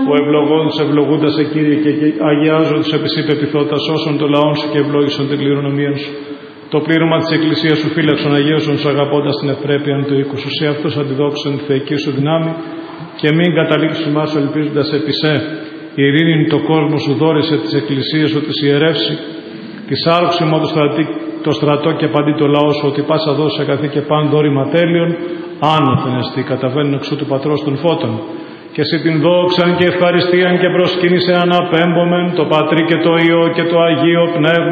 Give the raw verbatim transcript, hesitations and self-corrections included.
Ο ευλογών τους ευλογούντας σε Κύριε και αγιάζω τους επί σύ πεποιθώτας όσων το λαόν σου και ευλόγησον την κληρονομία σου. Το πλήρωμα της Εκκλησίας σου φύλαξον αγίωσον σου αγαπώντας την ευπρέπεια του οίκου σου. Σε αυτούς αντιδόξων τη θεϊκή σου δυνάμει και μην καταλήξουν μας ελπίζοντας επί σε. Η ειρήνη το κόσμο σου δόρισε της Εκκλησίας σου της ιερεύσει. Της άρρουξη μου το στρατό και παντί το λαό σου ότι πάσα δώσει αγαθή και παν δόρημα τέλειων άνωθεν εστί καταβαίνουν εξού του Πατρός των Φώτων. Και εσύ την δόξαν και ευχαριστίαν και προσκύνησε αναπέμπομεν το Πατρί και το Υιό και το Αγίο Πνεύμα